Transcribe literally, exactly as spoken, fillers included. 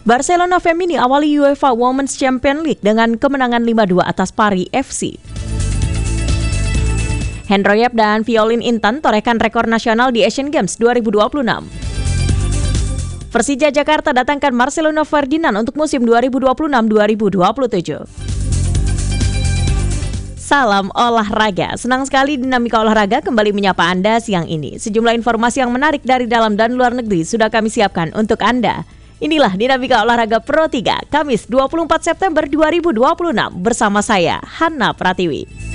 Barcelona Femini awali UEFA Women's Champions League dengan kemenangan lima dua atas Paris F C. Hendroyep dan Violin Intan torehkan rekor nasional di Asian Games dua ribu dua puluh enam. Persija Jakarta datangkan Marcelino Ferdinand untuk musim dua ribu dua puluh enam dua ribu dua puluh tujuh. Salam olahraga, senang sekali Dinamika Olahraga kembali menyapa Anda siang ini. Sejumlah informasi yang menarik dari dalam dan luar negeri sudah kami siapkan untuk Anda. Inilah Dinamika Olahraga Pro tiga, Kamis dua puluh empat September dua ribu dua puluh enam bersama saya, Hana Pratiwi.